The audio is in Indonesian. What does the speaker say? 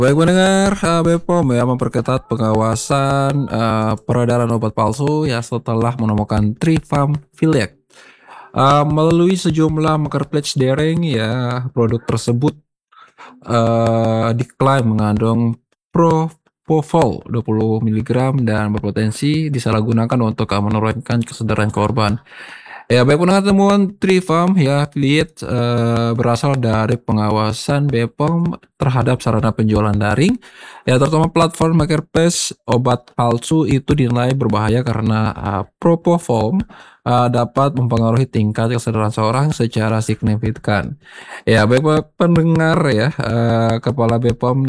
Baik mendengar, BPOM ya memperketat pengawasan peredaran obat palsu ya setelah menemukan Trifamfiliac. Melalui sejumlah marketplace daring ya produk tersebut diklaim mengandung propofol 20 miligram dan berpotensi disalahgunakan untuk menurunkan kesadaran korban. Ya, baik pendengar temuan Trifam ya affiliate berasal dari pengawasan BPOM terhadap sarana penjualan daring ya terutama platform marketplace obat palsu itu dinilai berbahaya karena propofol dapat mempengaruhi tingkat kesadaran seorang secara signifikan. Ya, baik pendengar ya, Kepala BPOM